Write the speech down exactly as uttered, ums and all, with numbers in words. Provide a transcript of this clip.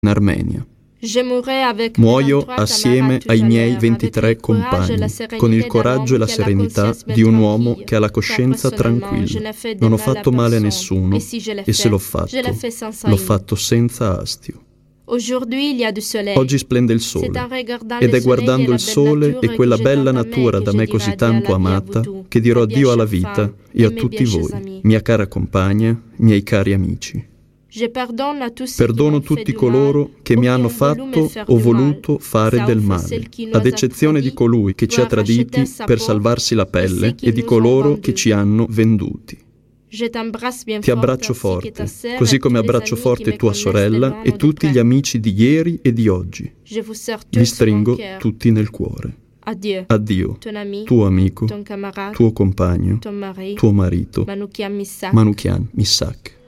in Armenia. Muoio assieme ai miei ventitré compagni, con il coraggio e la serenità di un uomo che ha la coscienza tranquilla. Non ho fatto male a nessuno e se l'ho fatto, l'ho fatto senza astio. Oggi splende il sole ed è guardando il sole e quella bella natura da me così tanto amata che dirò addio alla vita e a tutti voi, mia cara compagna, miei cari amici. Perdono tutti coloro che mi hanno fatto o voluto fare del male, ad eccezione di colui che ci ha traditi per salvarsi la pelle e di coloro che ci hanno venduti. Ti abbraccio forte, così come abbraccio forte tua sorella e tutti gli amici di ieri e di oggi. Vi stringo tutti nel cuore. Addio, tuo amico, tuo compagno, tuo marito, Manouchian Misak.